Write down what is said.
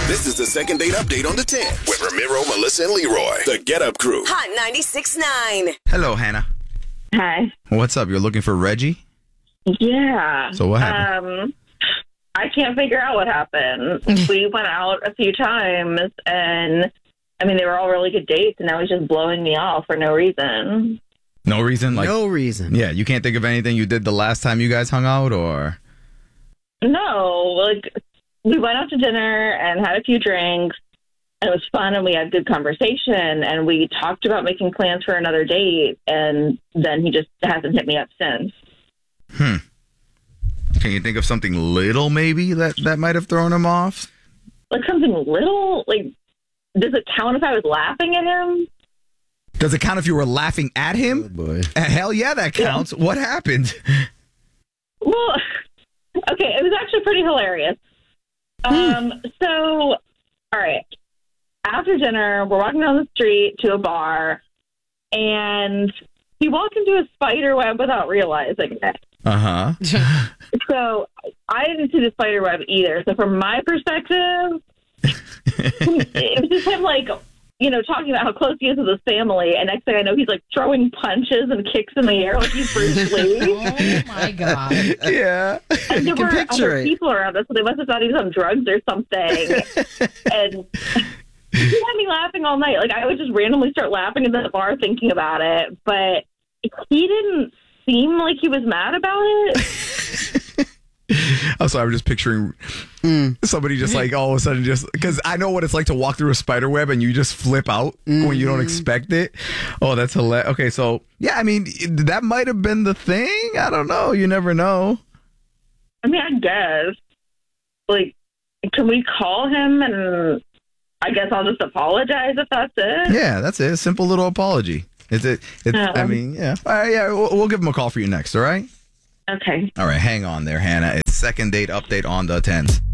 This is the second date update on the 10th with Ramiro, Melissa, and Leroy. The Get Up Crew. Hot 96.9. Hello, Hannah. Hi. What's up? You're looking for Reggie? Yeah. So what happened? I can't figure out what happened. We went out a few times, and they were all really good dates, and now he's just blowing me off for no reason. No reason? No reason. Yeah, you can't think of anything you did the last time you guys hung out, or? No, we went out to dinner and had a few drinks, and it was fun, and we had good conversation, and we talked about making plans for another date, and then he just hasn't hit me up since. Can you think of something little, maybe, that might have thrown him off? Like something little? Does it count if I was laughing at him? Does it count if you were laughing at him? Oh, boy. Hell yeah, that counts. Yeah. What happened? Well, okay, it was actually pretty hilarious. So, all right. After dinner, we're walking down the street to a bar, and he walked into a spider web without realizing it. Uh-huh. So I didn't see the spider web either. So from my perspective, it was just him, talking about how close he is with his family. And next thing I know, he's throwing punches and kicks in the air like he's Bruce Lee. Oh my God. Yeah. And there were other people around us, so they must have thought he was on drugs or something. And he had me laughing all night. I would just randomly start laughing in the bar thinking about it. But he didn't seem like he was mad about it. I'm sorry, I'm just picturing somebody just all of a sudden because I know what it's like to walk through a spider web and you just flip out when you don't expect it. Oh, that's hilarious. Okay, so yeah, that might have been the thing. I don't know. You never know. I guess. Can we call him and I guess I'll just apologize if that's it? Yeah, that's it. A simple little apology. Yeah. All right, yeah, we'll give him a call for you next, all right? Okay. All right, hang on there, Hannah. It's second date update on the 10th.